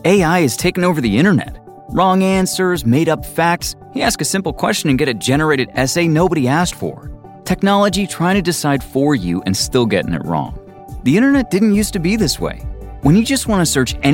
AI has taken over the internet. Wrong answers, made-up facts. You ask a simple question and get a generated essay nobody asked for. Technology trying to decide for you and still getting it wrong. The internet didn't used to be this way. When you just want to search any